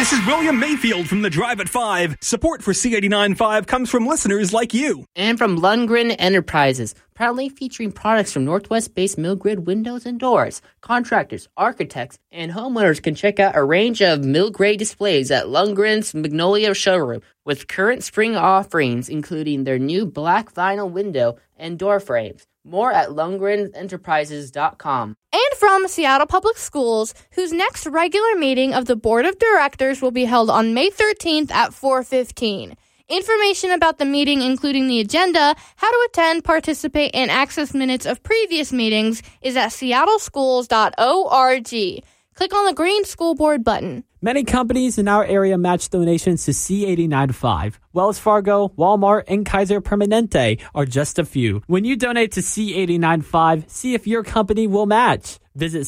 This is William Mayfield from the Drive at 5. Support for C89.5 comes from listeners like you. And from Lundgren Enterprises, proudly featuring products from Northwest-based Milgrid windows and doors. Contractors, architects, and homeowners can check out a range of Milgrid displays at Lundgren's Magnolia showroom with current spring offerings, including their new black vinyl window and door frames. More at LundgrenEnterprises.com. And from Seattle Public Schools, whose next regular meeting of the Board of Directors will be held on May 13th at 4:15. Information about the meeting, including the agenda, how to attend, participate, and access minutes of previous meetings, is at seattleschools.org. Click on the green School Board button. Many companies in our area match donations to C89.5. Wells Fargo, Walmart, and Kaiser Permanente are just a few. When you donate to C89.5, see if your company will match. Visit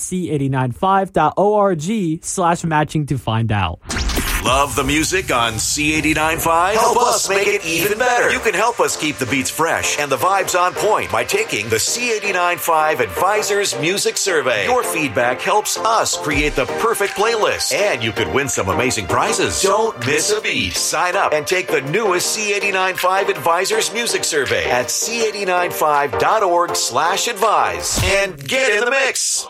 c89.5.org/matching to find out. Love the music on C89.5? Help us make it even better. You can help us keep the beats fresh and the vibes on point by taking the C89.5 Advisors Music Survey. Your feedback helps us create the perfect playlist, and you could win some amazing prizes. Don't miss a beat. Sign up and take the newest C89.5 Advisors Music Survey at c89.5.org/advise and get in the mix.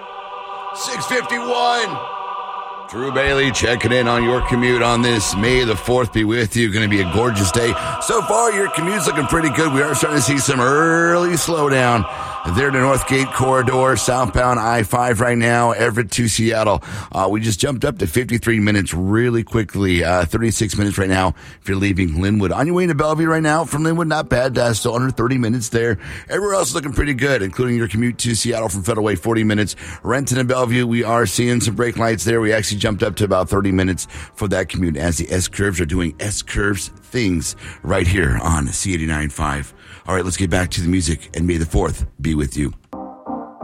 6:51. Drew Bailey checking in on your commute on this May the 4th be with you. Going to be a gorgeous day. So far, your commute's looking pretty good. We are starting to see some early slowdown there to Northgate Corridor, southbound I-5 right now, Everett to Seattle. We just jumped up to 53 minutes really quickly, 36 minutes right now if you're leaving Linwood. On your way to Bellevue right now from Linwood, not bad, still under 30 minutes there. Everywhere else is looking pretty good, including your commute to Seattle from Federal Way, 40 minutes. Renton and Bellevue, we are seeing some brake lights there. We actually jumped up to about 30 minutes for that commute as the S-curves are doing S-curves things right here on C89.5. All right, let's get back to the music, and May the 4th be with you.